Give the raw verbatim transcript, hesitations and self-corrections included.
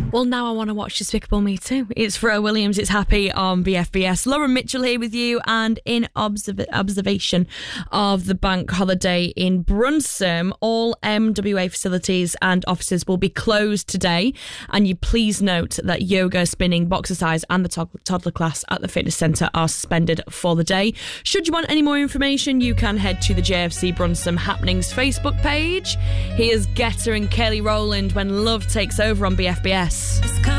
Well, now I want to watch Despicable Me too. It's Pharrell Williams, it's Happy on B F B S. Lauren Mitchell here with you, and in observ- observation of the bank holiday in Brunsum, all M W A facilities and offices will be closed today. And you please note that yoga, spinning, boxercise and the tod- toddler class at the fitness centre are suspended for the day. Should you want any more information, you can head to the J F C Brunsum Happenings Facebook page. Here's Guetta and Kelly Rowland when Love Takes Over on B F B S.